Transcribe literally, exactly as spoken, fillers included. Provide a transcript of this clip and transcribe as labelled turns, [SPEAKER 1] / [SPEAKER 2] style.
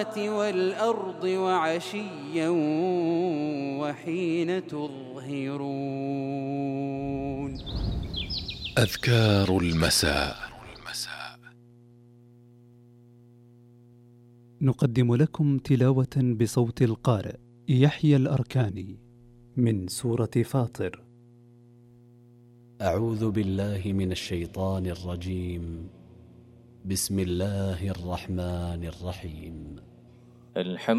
[SPEAKER 1] والأرض وعشيا وحين تظهرون.
[SPEAKER 2] أذكار المساء.
[SPEAKER 3] نقدم لكم تلاوة بصوت القارئ يحيى الأركاني من سورة فاطر.
[SPEAKER 4] أعوذ بالله من الشيطان الرجيم. بسم الله الرحمن الرحيم.
[SPEAKER 5] الحمد